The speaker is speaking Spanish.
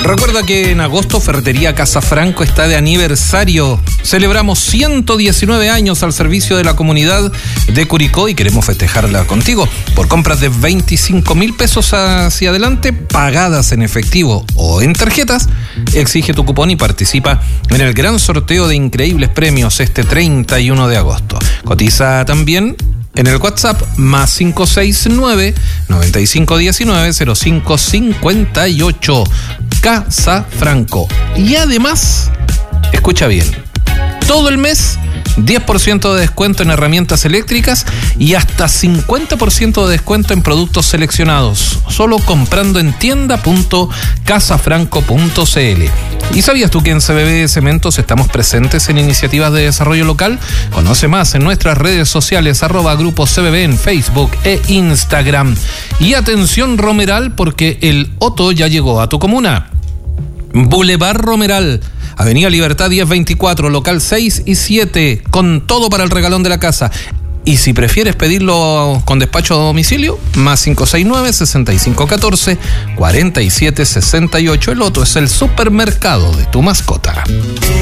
Recuerda que en agosto Ferretería Casa Franco está de aniversario. Celebramos 119 años al servicio de la comunidad de Curicó y queremos festejarla contigo. Por compras de 25.000 pesos hacia adelante, pagadas en efectivo o en tarjetas, exige tu cupón y participa en el gran sorteo de increíbles premios este 31 de agosto. Cotiza también en el WhatsApp más 569-9519-0558. Casa Franco. Y además, escucha bien, todo el mes 10% de descuento en herramientas eléctricas y hasta 50% de descuento en productos seleccionados, solo comprando en tienda.casafranco.cl. ¿Y sabías tú que en CBB Cementos estamos presentes en iniciativas de desarrollo local? Conoce más en nuestras redes sociales @Grupo CBB en Facebook e Instagram. Y atención Romeral, porque el Otto ya llegó a tu comuna. Boulevard Romeral, Avenida Libertad 1024, local 6 y 7, con todo para el regalón de la casa. Y si prefieres pedirlo con despacho a domicilio, más 569-6514-4768. El Otto es el supermercado de tu mascota.